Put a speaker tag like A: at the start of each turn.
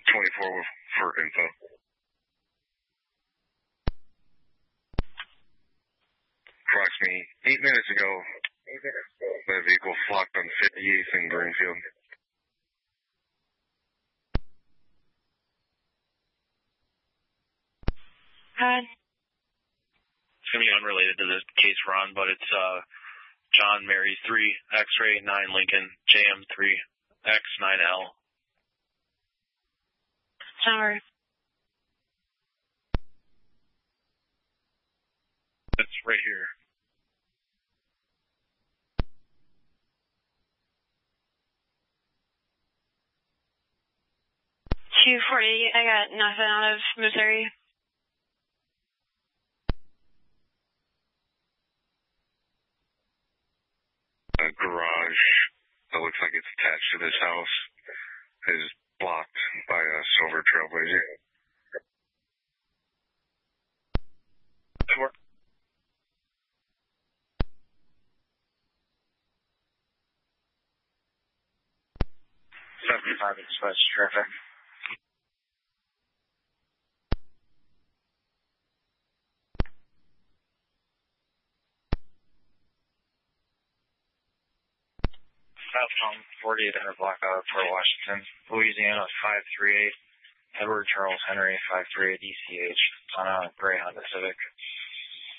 A: 24 for info. Approximately 8 minutes ago, that vehicle flocked on 58th and Greenfield.
B: It's going to be unrelated to the case we're on, but it's John Mary 3, X-ray 9 Lincoln, JM 3, X9L.
C: Sorry.
B: That's right here.
C: Q40, I got nothing out of Missouri.
A: A garage that looks like it's attached to this house is blocked by a silver Trailblazer.
B: Sure.
D: $75 express traffic. Southbound 4800 block out of Port Washington, Louisiana 538, Edward Charles Henry 538 ECH on a gray Honda Civic.